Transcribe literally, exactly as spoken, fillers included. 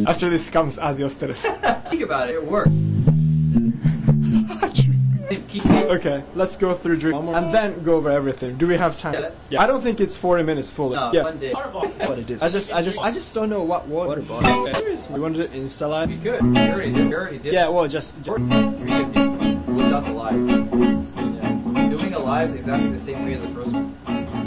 After this comes adios Teres. Think about it, it worked. Okay, let's go through drink and then go over everything. Do we have time? Yeah. Yeah. I don't think it's forty minutes fully. No, yeah. one day. What it is. I just, I just, I just don't know what water bottle. We want to Insta live. We could. We already did. We already did. Yeah, well, just. just We could do without the live. Yeah. Doing a live exactly the same way as the first one.